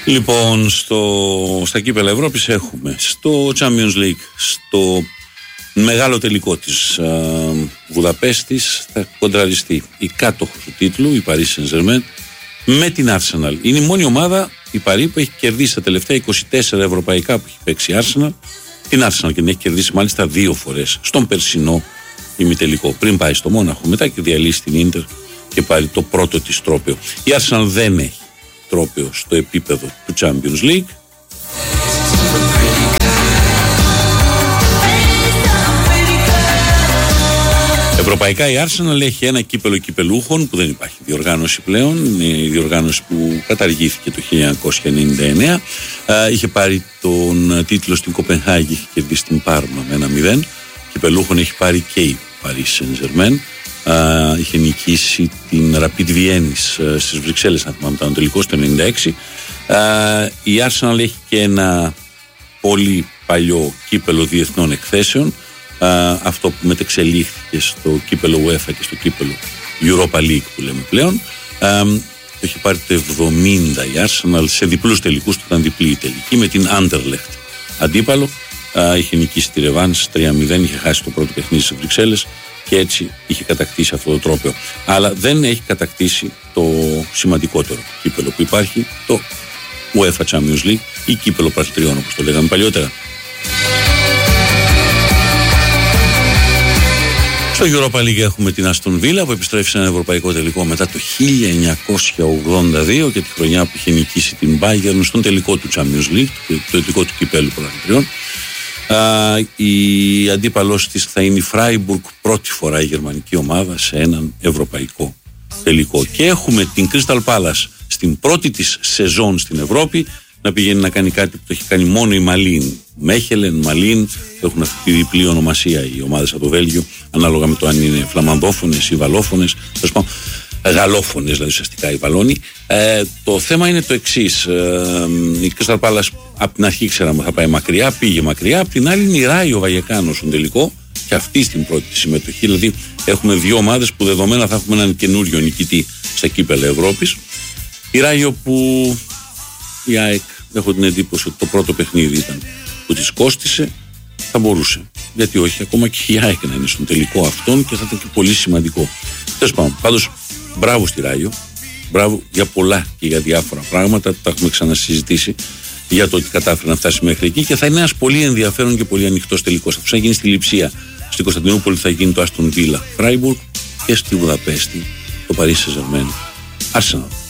Λοιπόν, στα κύπελα Ευρώπης έχουμε στο Champions League, στο μεγάλο τελικό της Βουδαπέστης, θα κοντραριστεί η κάτοχος του τίτλου, η Paris Saint-Germain, με την Arsenal. Είναι η μόνη ομάδα, η Paris, που έχει κερδίσει τα τελευταία 24 ευρωπαϊκά που έχει παίξει η Arsenal, την Arsenal, και την έχει κερδίσει μάλιστα 2 φορές στον περσινό ημιτελικό. Πριν πάει στο Μόναχο, μετά και διαλύσει την Ίντερ και πάρει το πρώτο της τρόπαιο. Η Arsenal δεν έχει τρόπαιο στο επίπεδο του Champions League. Ευρωπαϊκά η Arsenal έχει ένα κύπελο κυπελούχων που δεν υπάρχει διοργάνωση πλέον. Είναι η διοργάνωση που καταργήθηκε το 1999. Είχε πάρει τον τίτλο στην Κοπενχάγη, είχε κερδίσει την Πάρμα με 1-0. Κυπελούχων έχει πάρει και η Paris Saint-Germain. Είχε νικήσει την Rapid Βιέννης στις Βρυξέλλες, αν θυμάμαι, ήταν τελικό στο 1996. Η Arsenal έχει και ένα πολύ παλιό κύπελο διεθνών εκθέσεων, αυτό που μετεξελίχθηκε στο κύπελο UEFA και στο κύπελο Europa League που λέμε πλέον. Το είχε πάρει το 70 η Arsenal σε διπλούς τελικούς, του ήταν διπλή η τελική με την Anderlecht αντίπαλο. Είχε νικήσει τη Ρεβάνς 3-0, είχε χάσει το πρώτο παιχνίδι στις Βρυξέλλες και έτσι είχε κατακτήσει αυτό το τρόπαιο. Αλλά δεν έχει κατακτήσει το σημαντικότερο κύπελο που υπάρχει, το UEFA Champions League ή κύπελο πραστριών, όπως το λέγαμε παλιότερα. Στο Europa League έχουμε την Aston Villa που επιστρέφει σε ένα ευρωπαϊκό τελικό μετά το 1982 και τη χρονιά που είχε νικήσει την Bayern στον τελικό του Champions League, το τελικό του κυπέλου πραστριών. Η αντίπαλος της θα είναι η Freiburg, πρώτη φορά η γερμανική ομάδα σε έναν ευρωπαϊκό τελικό. Και έχουμε την Crystal Palace στην πρώτη της σεζόν στην Ευρώπη να πηγαίνει να κάνει κάτι που το έχει κάνει μόνο η Μαλίν. Μέχελεν, Μαλίν, έχουν αυτή τη διπλή ονομασία οι ομάδες από το Βέλγιο, ανάλογα με το αν είναι φλαμανδόφωνες ή βαλόφωνες, γαλλόφωνες δηλαδή ουσιαστικά οι Βαλόνοι. Το θέμα είναι το εξής. Η Crystal Palace από την αρχή ξέραμε θα πάει μακριά, πήγε μακριά. Απ' την άλλη είναι η Ράιο Βαγεκάνο στον τελικό και αυτή στην πρώτη συμμετοχή. Δηλαδή έχουμε δύο ομάδες που δεδομένα θα έχουμε έναν καινούριο νικητή στα κύπελα Ευρώπης. Η Ράιο που η ΑΕΚ, έχω την εντύπωση ότι το πρώτο παιχνίδι ήταν που της κόστισε, θα μπορούσε. Γιατί όχι, ακόμα και η ΑΕΚ να είναι στον τελικό αυτόν και θα ήταν και πολύ σημαντικό. Τέλος πάντων, πάντως μπράβο στη Ράιο, μπράβο για πολλά και για διάφορα πράγματα, τα έχουμε ξανασυζητήσει για το ότι κατάφερε να φτάσει μέχρι εκεί και θα είναι ένας πολύ ενδιαφέρον και πολύ ανοιχτός τελικός. Αυτό θα γίνει στη Λειψία, στην Κωνσταντινούπολη θα γίνει το Aston Villa Freiburg και στη Βουδαπέστη το Paris Saint-Germain Arsenal.